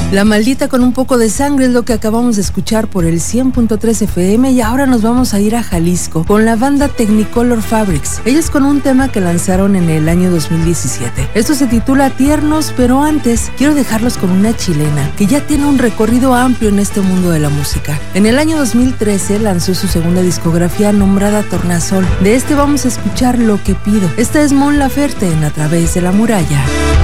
La Maldita con un poco de sangre es lo que acabamos de escuchar por el 100.3 FM y ahora nos vamos a ir a Jalisco con la banda Technicolor Fabrics. Ellos con un tema que lanzaron en el año 2017. Esto se titula Tiernos, pero antes quiero dejarlos con una chilena que ya tiene un recorrido amplio en este mundo de la música. En el año 2013 lanzó su segunda discografía nombrada Tornasol. De este vamos a escuchar Lo que pido. Esta es Mon Laferte en A través de la muralla.